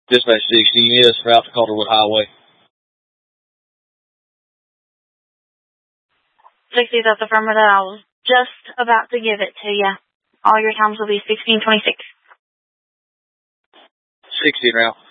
Dispatch 60, yes, route to Calderwood Highway. 60, that's affirmative. I was just about to give it to you. All your times will be 16:26. 60 route.